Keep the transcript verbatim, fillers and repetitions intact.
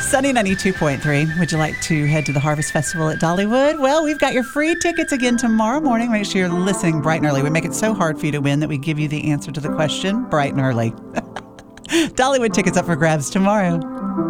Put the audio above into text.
Sunny ninety-two point three. Would you like to head to the Harvest Festival at Dollywood? Well, we've got your free tickets again tomorrow morning. Make sure you're listening bright and early. We make it so hard for you to win that we give you the answer to the question bright and early. Dollywood tickets up for grabs tomorrow.